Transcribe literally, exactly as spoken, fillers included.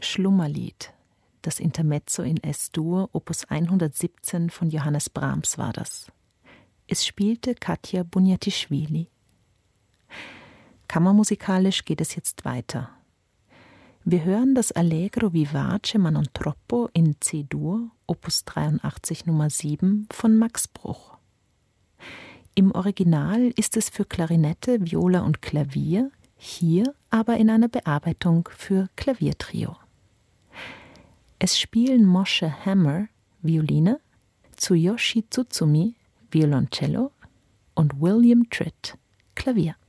Schlummerlied. Das Intermezzo in S-Dur, Opus hundertsiebzehn von Johannes Brahms war das. Es spielte Katja Bunjatischvili. Kammermusikalisch geht es jetzt weiter. Wir hören das Allegro vivace ma non troppo in C-Dur, Opus dreiundachtzig Nummer sieben von Max Bruch. Im Original ist es für Klarinette, Viola und Klavier, hier aber in einer Bearbeitung für Klaviertrio. Es spielen Moshe Hammer, Violine, Tsuyoshi Tsutsumi, Violoncello und William Tritt, Klavier.